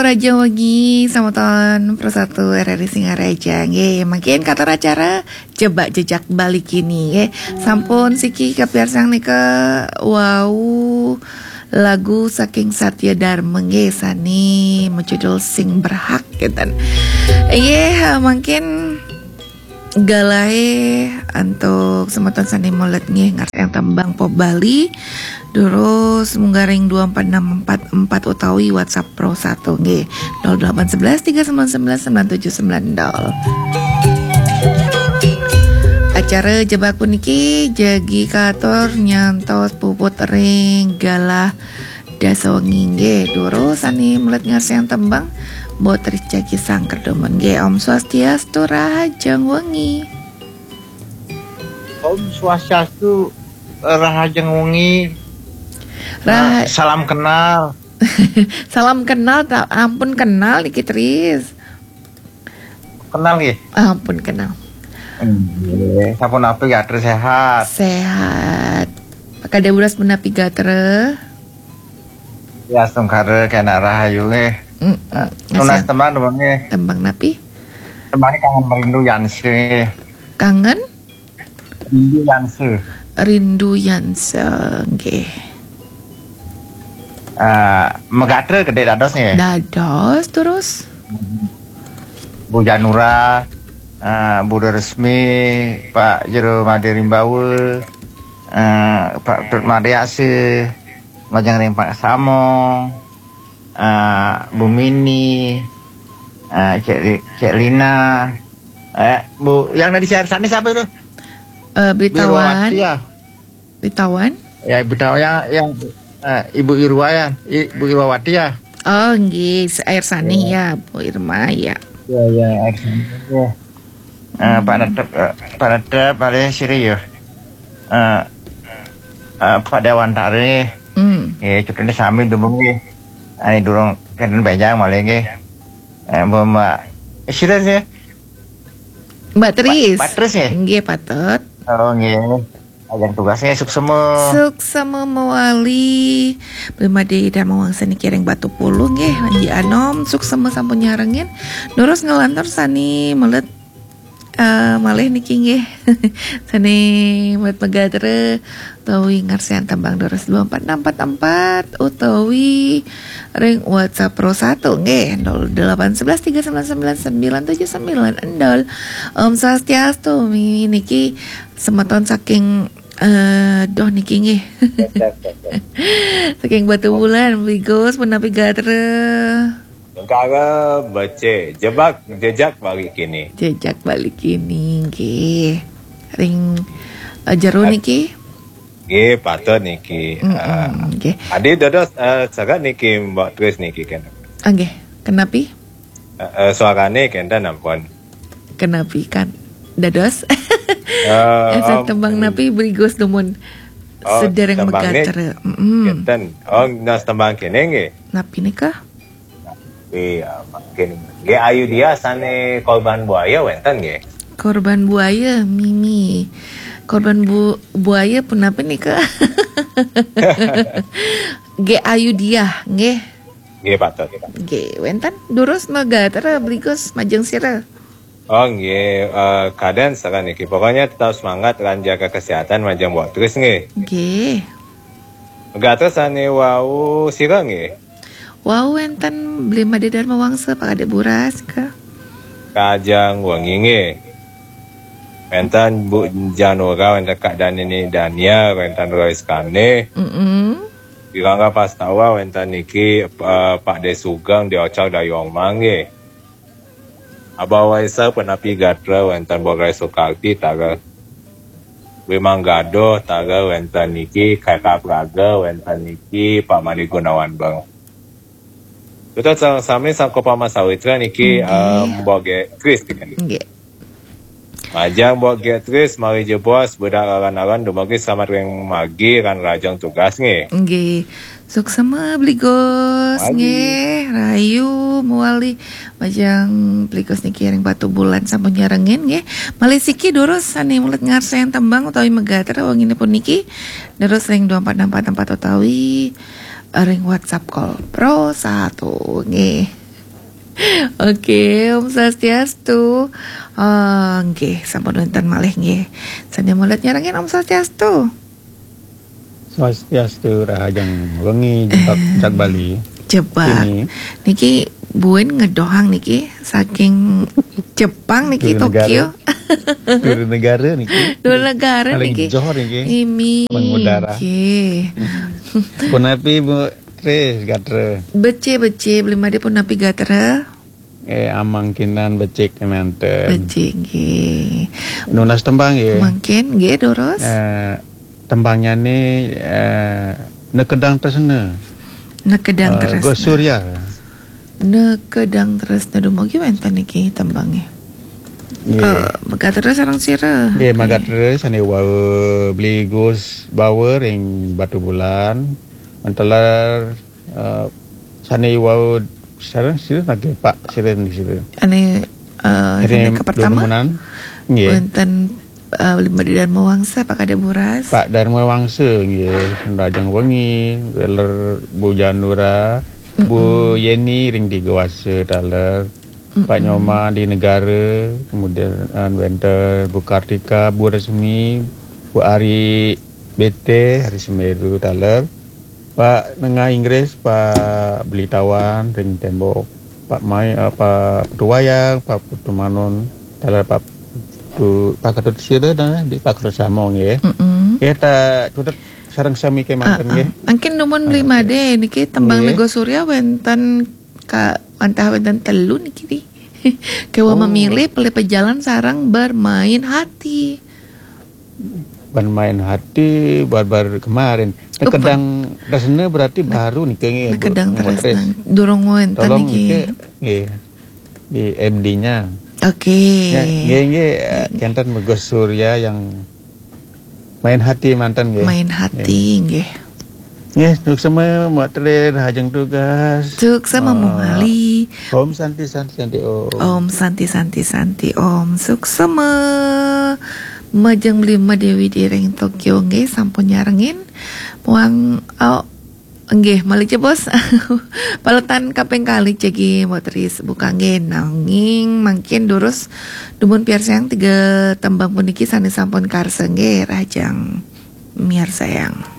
Raja Wengi Samatan Persatu RRI Singaraja nggih makin kata acara jebak jejak balik ini nggih sampun siki kapiarsang nika wau lagu saking Satya Dharma nggih sani menjudul Sing Berhak gitu. Nggih mungkin galai untuk semeton sani molet nggih ngarep yang tembang pop Bali terus menggaring 24644 utawi WhatsApp Pro 1 nggih 0811 3999 acara jebak puniki jagi kator nyantos puput ring galah dasa wengi nggih terus sani molet ngarep yang tembang Botris Jaki Sangker Domen nggih Om Swastiastu Rahajeng Wengi. Om Swastiastu Rahajeng Wengi. Salam kenal. Salam kenal, ampun kenal iki Tris. Kenal nggih? Ampun kenal. Nggih, sampun apik ya Tris sehat. Sehat. Pakade buras menapi gatre. Ya sungkare kena rahayu nggih. Tunas tembang nggih. Tembang napi? Tembang kangen merindu Yanse. Kangen? Rindu Yanse. Rindu Yanse nggih. Megatre gede dados nggih. Dados terus. Bu Janura, Bu Resmi, Pak Jero Madirimbaul, Pak Dut Mariase, Majang Ring Pak Samong, Bu Mini, Cek Lina, Bu yang di share sana siapa itu? Beritahuan. Beritahuan? Ya beritahuan yang Ibu Irwa ya, Ibu Irwawati ya. Oh nggih, air sani ya, Bu Irma ya. Ya air sani. Ya. Pak Nadep, Pak Siri ya. Pak Dewan Tari. Ya, cutune sami dumung nggih. Ani durung kenen banyak malah nggih. Mbak Siri ya. Mbak Tris. Pak Tris ya? Nggih, patut. Oh nggih. Ajang tugasnya suksema. Suksema mewali Blimade dan mawangsa niki ring Batu Pulu nggih Panji Anom suksema sampun nyarengin. Terus ngelantor sani melet malih niki nggih. Sani melet megatre utawi ngarsian tembang Doros 24644 utawi ring WhatsApp Pro 1 nggih 0811 399 979 endol. Om Swastiastu niki semeton saking doh niki nggih. Saking Batu Bulan Bigos menapi gatre. Negara baca jejak balik kini. Jejak balik kini nggih. Ring jero niki. Nggih patut niki. Nggih. Adi dados saged niki Mbak Tris niki kan. Nggih. Kenapi? Suarane kenten ampun. Kenapi kan dados. Esa tembang napi Brigos Dumon sedereng megatre. Kenten. Nas tembang kene nggih. Napi nikah? Iya, makin nggih ayu dia sane korban buaya wenten nggih. Korban buaya Mimi. Korban buaya punapa nikah? Ge ayu dia nggih. Nggih patut. Nggih, wenten durus megatre Brigos majeng sira. Oh nggih, kaden sakan niki. Pokoknya tetap semangat lan jaga kesehatan majang buat terus nggih. Nggih. Gata sane wau sira nggih. Wau wenten Blimade Dharma Wangsa Pakade Buras ka. Kajang Wengi nggih. Wenten Bu Janura wenten Kak Danini Dania wenten Royce Kane. Dirangga pas tawa wenten niki Pak Desugeng diocak dayong mangge. Abah Waisa penapi gatra wenten Bogai Soekarti taga Wimang Gado taga wenten niki Kakak Praga wenten niki Pak Madi Gunawan Bang. Kita sami sangko Pama Sawitra niki boge Kris nggih. Majang boge Kris mari jebos budak aran-aran dumagi sama ring magi kan rajang tugas nggih. Nggih. Suksema Bligos nggih rayu muali majang Bligos niki ring Batu Bulan sampun nyarengin nggih. Malih siki durus sani mulet ngarsen tembang utawi megatre wenginipun niki. Durus ring 24644 utawi ring WhatsApp call Pro 1 nggih. Oke, Om Swastiastu. Nggih, sampun wonten malih nggih. Sane mulet nyarengin Om Swastiastu. Swastiastu rahajeng wengi jak Bali. Jebak. Niki buen ngedohang niki saking Jepang niki Tokyo. Dua negara niki. Dua negara niki. Paling johor niki. Imi. Mengudara. Punapi Bu Tris gatre. Bece belum ada pun napi gatra. Amang kinan becek kemanten. Becek nggih. Nunas tembang ya. Mungkin nggih Doros. Tembangnya ni nekedang tersena. Nekedang terus. Go Surya. Nekedang terus nadumugi wenten iki tembangnya. Magat terus sareng sira. Nggih, magat terus ane wae beli gus bawa ring Batu Bulan. Mantelar sane wae sareng sira lagi Pak Siren di situ. Ane ke pertama. Nggih. Wonten Lima Dharma Wangsa Pak Kada Buras. Pak Dharma Wangsa nggih, Rajang Wengi, Weler Bu Janura, Bu Yeni ring di Gawasa daler. Pak Nyoma di negara, kemudian Wenter Bu Kartika, Bu Resmi, Bu Ari BT, Hari Semeru daler. Pak Nengah Inggris, Pak Belitawan ring tembok. Pak Mai Pak Putuwayang, Pak Putumanon daler Pak Ketut sira dah di Pak Kersamong ya. Kita tutup sareng sami ke manten nggih. Angkin numun 5D niki tembang Nego Surya wenten ka antah wenten telu niki di. Kewa memilih pilih pejalan sarang bermain hati. Bermain hati bar kemarin. Nekedang rasanya berarti baru nih kayaknya. Nekedang terus durung wenten niki. Nggih. Di MD-nya. Oke. Nggih, kenten Nego Surya yang main hati mantan nggih. Main hati nggih. Nggih, suksema moatler hajeng tugas. Suksema mali. Om Santi Om. Om Santi Om suksema. Majeng lima Dewi Direng Tokyo nggih sampun nyarengin. Muang nggih malih bos. Paletan kaping kali cegi motris buka nggih nanging mangkin durus dumun piar sayang 3 tembang puniki sane sampun karsa nggih rajang miar sayang.